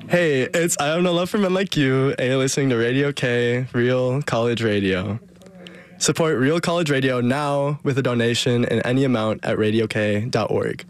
Hey, it's I Have No Love for Men Like You, and you're listening to Radio K, Real College Radio. Support Real College Radio now with a donation in any amount at radiok.org.